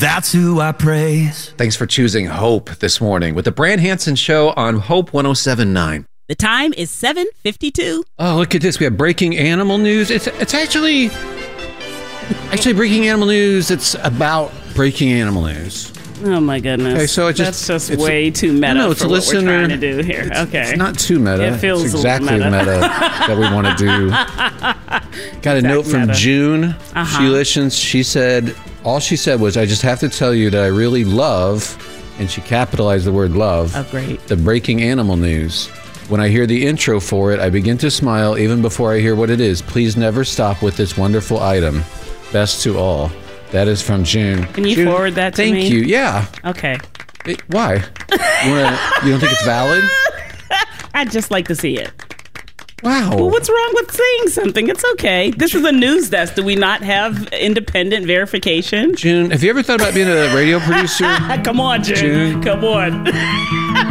that's who I praise. Thanks for choosing Hope this morning with the Brand Hansen Show on Hope 107.9. The time is 7:52. Oh, look at this. We have breaking animal news. It's actually breaking animal news. It's about breaking animal news. Oh, my goodness. Okay, so that's just way too meta no, it's for a what we're listener, trying to do here. It's not too meta. It feels it's exactly meta. meta that we want to do. Got a note from meta. June. She listens. All she said was, I just have to tell you that I really love, and she capitalized the word love, the breaking animal news. When I hear the intro for it, I begin to smile even before I hear what it is. Please never stop with this wonderful item. Best to all. That is from June. Can you June, forward that to me? Thank you. Yeah. Okay. Why? You don't think it's valid? I'd just like to see it. Wow. Well, what's wrong with saying something? It's okay. This is a news desk. Do we not have independent verification? June, have you ever thought about being a radio producer? Come on, June. Come on.